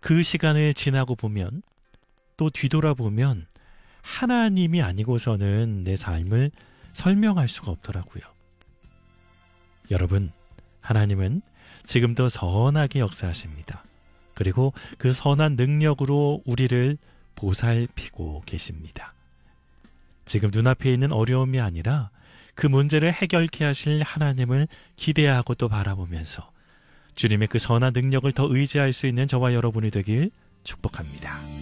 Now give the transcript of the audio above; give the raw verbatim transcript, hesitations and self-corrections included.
그 시간을 지나고 보면, 또 뒤돌아보면 하나님이 아니고서는 내 삶을 설명할 수가 없더라고요. 여러분, 하나님은 지금도 선하게 역사하십니다. 그리고 그 선한 능력으로 우리를 보살피고 계십니다. 지금 눈앞에 있는 어려움이 아니라 그 문제를 해결케 하실 하나님을 기대하고 또 바라보면서 주님의 그 선한 능력을 더 의지할 수 있는 저와 여러분이 되길 축복합니다.